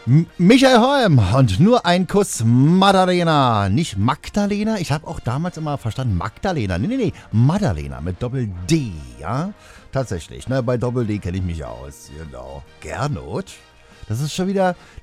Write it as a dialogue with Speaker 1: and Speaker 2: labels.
Speaker 1: Michael Holm und nur ein Kuss Maddalena. Nicht Magdalena? Ich habe auch damals immer verstanden Magdalena. Nee, Maddalena mit Doppel-D, ja? Tatsächlich, ne? Bei Doppel-D kenne ich mich aus, genau. Gernot? Das ist schon wieder